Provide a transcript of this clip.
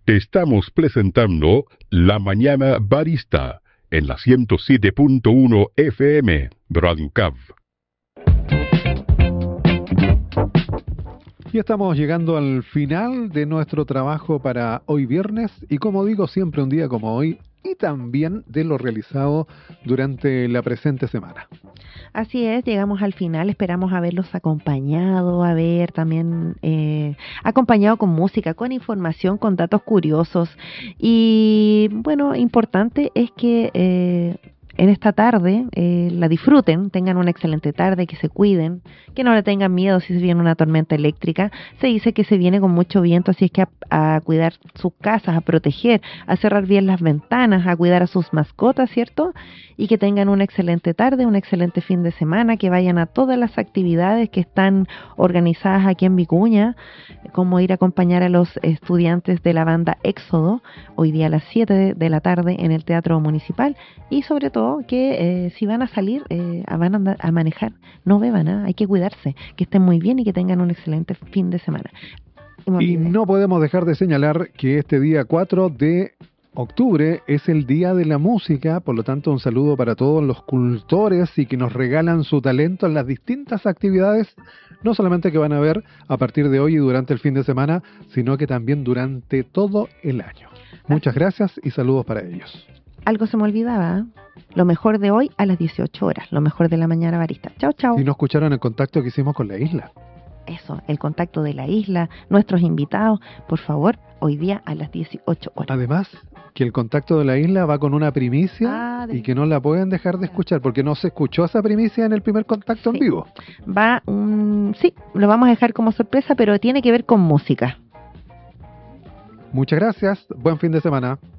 te estamos presentando La Mañana Barista en la 107.1 FM Brancab. Y estamos llegando al final de nuestro trabajo para hoy viernes y, como digo, siempre un día como hoy y también de lo realizado durante la presente semana. Así es, llegamos al final, esperamos haberlos acompañado, haber también acompañado con música, con información, con datos curiosos. Y bueno, importante es que en esta tarde la disfruten, tengan una excelente tarde, que se cuiden, que no le tengan miedo si se viene una tormenta eléctrica. Se dice que se viene con mucho viento, así es que a cuidar sus casas, a proteger, a cerrar bien las ventanas, a cuidar a sus mascotas, ¿cierto? Y que tengan una excelente tarde, un excelente fin de semana, que vayan a todas las actividades que están organizadas aquí en Vicuña, como ir a acompañar a los estudiantes de la banda Éxodo, hoy día a las 7 de la tarde en el Teatro Municipal, y sobre todo que si van a salir, van a manejar, no beban, hay que cuidarse, que estén muy bien y que tengan un excelente fin de semana. Y no podemos dejar de señalar que este día 4 de octubre es el Día de la Música, por lo tanto un saludo para todos los cultores y que nos regalan su talento en las distintas actividades, no solamente que van a ver a partir de hoy y durante el fin de semana, sino que también durante todo el año. Muchas gracias y saludos para ellos. Algo se me olvidaba, lo mejor de hoy a las 18 horas, lo mejor de la mañana barista. Chao, chao. Y no escucharon el contacto que hicimos con la isla. Eso, el contacto de la isla, nuestros invitados, por favor, hoy día a las 18 horas. Además, que el contacto de la isla va con una primicia y que no la pueden dejar de escuchar, porque no se escuchó esa primicia en el primer contacto en vivo. Sí, lo vamos a dejar como sorpresa, pero tiene que ver con música. Muchas gracias, buen fin de semana.